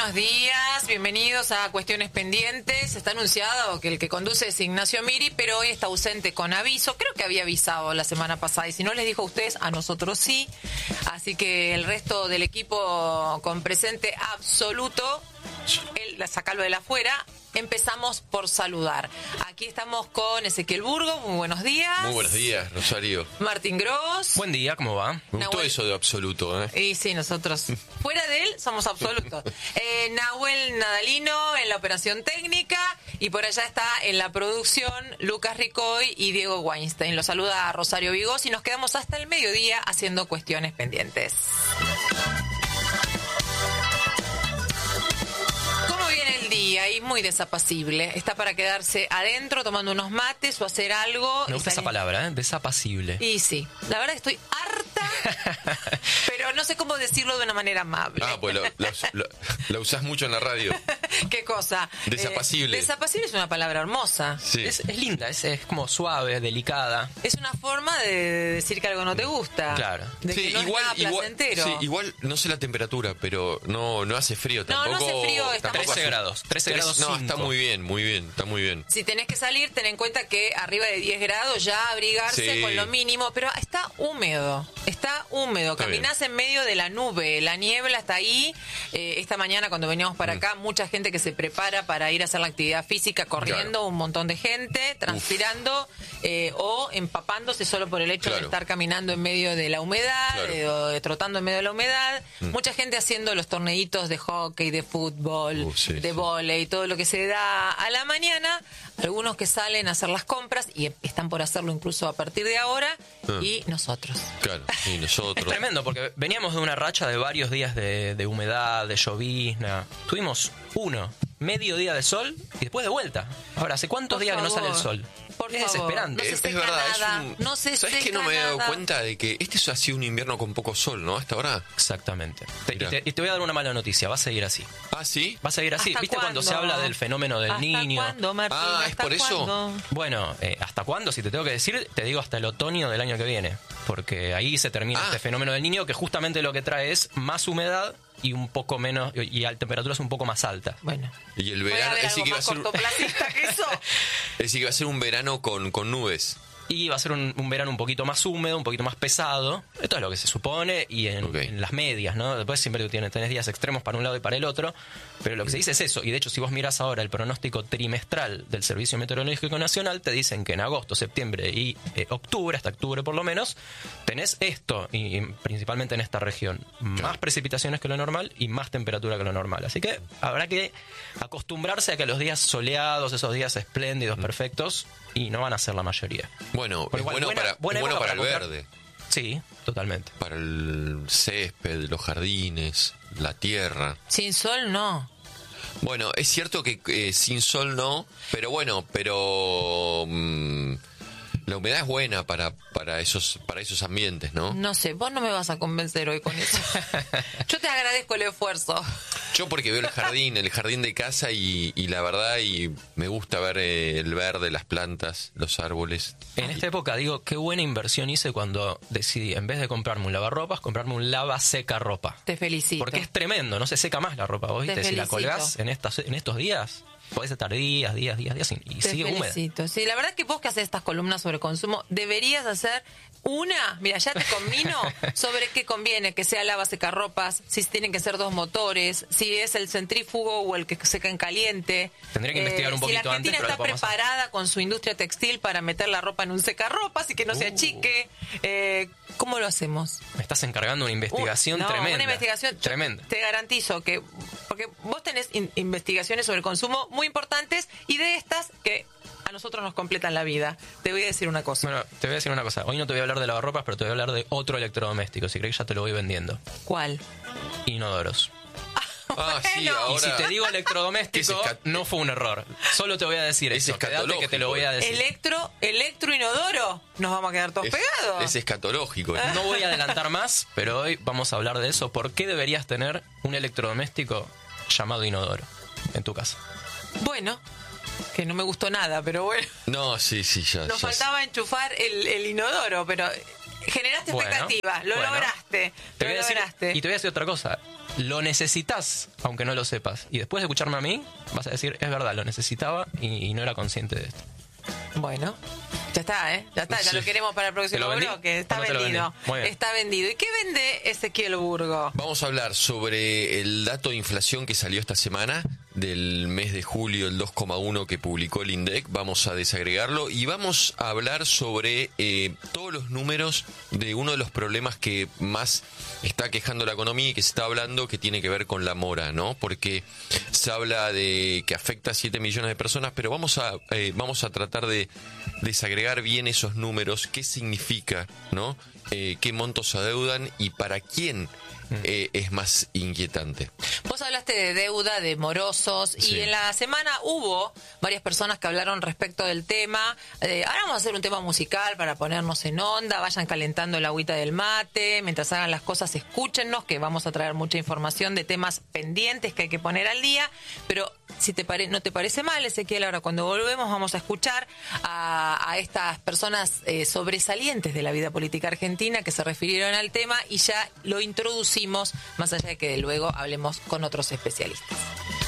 buenos días, bienvenidos a Cuestiones Pendientes. Está anunciado que el que conduce es Ignacio Miri, pero hoy está ausente con aviso. Creo que había avisado la semana pasada y si no les dijo a ustedes, a nosotros sí. Así que el resto del equipo con presente absoluto, sacalo de la afuera. Empezamos por saludar. Aquí estamos con Ezequiel Burgo, muy buenos días. Muy buenos días, Rosario. Martín Gross. Buen día, ¿cómo va? Me gustó eso de absoluto, ¿eh? Y sí, nosotros, fuera de él, somos absolutos. Nahuel Nadalino en la operación técnica y por allá está en la producción Lucas Ricoy y Diego Weinstein. Los saluda Rosario Vigós y nos quedamos hasta el mediodía haciendo Cuestiones Pendientes. Y muy desapacible. Está para quedarse adentro tomando unos mates o hacer algo. Me gusta esa palabra, ¿eh? Desapacible. Y sí, la verdad que estoy harta, pero no sé cómo decirlo de una manera amable. Ah, pues la usás mucho en la radio. ¿Qué cosa? Desapacible. Desapacible es una palabra hermosa. Sí. Es linda, es como suave, delicada. Es una forma de decir que algo no te gusta. Claro. De Sí, que no igual, es nada placentero. sí, igual no sé la temperatura, pero no hace frío tampoco. No hace frío, estamos 13 grados. 13 grados. No, 5. está muy bien, está muy bien. Si tenés que salir, ten en cuenta que arriba de 10 grados ya abrigarse Sí. con lo mínimo, pero está húmedo. Está Caminás en medio de la nube, la niebla está ahí. Esta mañana cuando veníamos para acá, mucha gente que se prepara para ir a hacer la actividad física corriendo, Claro. un montón de gente transpirando o empapándose solo por el hecho de Claro. estar caminando en medio de la humedad, Claro. o trotando en medio de la humedad. Mucha gente haciendo los torneitos de hockey, de fútbol, Sí, de sí. vóley, todo lo que se da a la mañana. Algunos que salen a hacer las compras y están por hacerlo incluso a partir de ahora. Y nosotros. Claro, y Es nosotros. tremendo porque veníamos de una racha de varios días de humedad, de llovizna. Tuvimos medio día de sol y después de vuelta. Ahora, ¿hace cuántos Por días que no favor. sale el sol? Por Es favor. desesperante. No se Es seca verdad, nada, no se ¿sabes que seca no me he dado nada? cuenta de que este ha sido un invierno con poco sol, ¿no? Hasta ahora. Exactamente. Mirá. Y te voy a dar una mala noticia, va a seguir así. Ah, ¿sí? Va a seguir así. ¿Hasta ¿Viste cuando se cuándo? habla del fenómeno del ¿Hasta niño? cuándo, Martín? Ah, ¿es ¿Hasta por eso? cuándo? Bueno, ¿hasta cuándo? Si te tengo que decir, te digo hasta el otoño del año que viene. Porque ahí se termina este fenómeno del niño que justamente lo que trae es más humedad y un poco menos, y a temperaturas un poco más altas. Bueno. Y el ¿Puede verano, haber ese algo que iba a más ser, cortoplacista que eso? ese que iba a ser un verano con nubes. Y va a ser un verano un poquito más húmedo, un poquito más pesado. Esto es lo que se supone y Ok. en las medias, ¿no? Después siempre tenés días extremos para un lado y para el otro. Pero lo que se dice es eso. Y de hecho, si vos mirás ahora el pronóstico trimestral del Servicio Meteorológico Nacional, te dicen que en agosto, septiembre y octubre, hasta octubre por lo menos, tenés esto, y principalmente en esta región. Más precipitaciones que lo normal y más temperatura que lo normal. Así que habrá que acostumbrarse a que los días soleados, esos días espléndidos, perfectos, y no van a ser la mayoría. Bueno, Pero es igual, bueno buena época para el comprar. verde. Sí, totalmente. Para el césped, los jardines, la tierra. Sin sol, no. Bueno, es cierto que sin sol no, pero bueno, la humedad es buena para esos ambientes, ¿no? No sé, vos no me vas a convencer hoy con eso. Yo te agradezco el esfuerzo. Yo porque veo el jardín de casa y la verdad y me gusta ver el verde, las plantas, los árboles. En esta época digo, qué buena inversión hice cuando decidí, en vez de comprarme un lavarropas, comprarme un lava seca ropa. Te felicito. Porque es tremendo, no se seca más la ropa, ¿vos viste? Si la felicito. colgás en estos días, podés estar días y Te sigue húmeda. felicito. Sí, la verdad que vos que haces estas columnas sobre consumo, deberías hacer mira, ya te convino sobre qué conviene que sea lava secarropas, si tienen que ser 2 motores, si es el centrífugo o el que seca en caliente. Tendría que investigar un poquito si la Argentina antes, pero está lo podemos hacer. preparada con su industria textil para meter la ropa en un secarropas y que no se achique. ¿Cómo lo hacemos? Me estás encargando una investigación tremenda. Una investigación tremenda. Te garantizo que, porque vos tenés investigaciones sobre consumo muy importantes y de estas que a nosotros nos completan la vida. Te voy a decir una cosa. Bueno, te voy a decir una cosa. Hoy no te voy a hablar de lavarropas, pero te voy a hablar de otro electrodoméstico. Si crees que ya te lo voy vendiendo. ¿Cuál? Inodoros. Ah, sí, Bueno. ahora. Y si te digo electrodoméstico, no fue un error. Solo te voy a decir Es eso. Quédate que te lo voy a decir. Electro inodoro. Nos vamos a quedar todos pegados. Es escatológico. No voy a adelantar más, pero hoy vamos a hablar de eso. ¿Por qué deberías tener un electrodoméstico llamado inodoro en tu casa? Bueno, que no me gustó nada, pero bueno. No, sí, ya. Nos ya faltaba enchufar el inodoro, pero generaste Bueno, expectativas, lo bueno. lograste. Te Lo voy a decir, lograste. y te voy a decir otra cosa. lo necesitas, aunque no lo sepas. Y después de escucharme a mí, vas a decir, es verdad, lo necesitaba y no era consciente de esto. Bueno, ya está, ¿eh? Ya está, ya Sí. lo queremos para el próximo bloque. Está ¿O no te lo vendido. vendí? Muy bien. Está vendido. ¿Y qué vende Ezequiel Burgo? Vamos a hablar sobre el dato de inflación que salió esta semana, del mes de julio, el 2,1 que publicó el INDEC. Vamos a desagregarlo y vamos a hablar sobre todos los números de uno de los problemas que más está quejando la economía y que se está hablando, que tiene que ver con la mora, ¿no? Porque se habla de que afecta a 7 millones de personas, pero vamos a tratar de desagregar bien esos números, qué significa, ¿no? Qué montos se adeudan y para quién es más inquietante. Vos hablaste de deuda, de morosos, Sí. y en la semana hubo varias personas que hablaron respecto del tema. Ahora vamos a hacer un tema musical para ponernos en onda, vayan calentando la agüita del mate, mientras hagan las cosas escúchennos, que vamos a traer mucha información de temas pendientes que hay que poner al día, pero si no te parece mal, Ezequiel, ahora cuando volvemos vamos a escuchar a estas personas sobresalientes de la vida política argentina que se refirieron al tema y ya lo introducimos, más allá de que luego hablemos con otros especialistas.